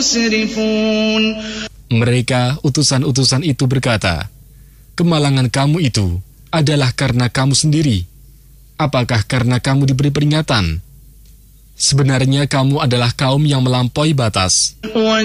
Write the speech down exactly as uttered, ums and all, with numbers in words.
Mereka, utusan-utusan itu berkata, "Kemalangan kamu itu adalah karena kamu sendiri. Apakah karena kamu diberi peringatan? Sebenarnya kamu adalah kaum yang melampaui batas."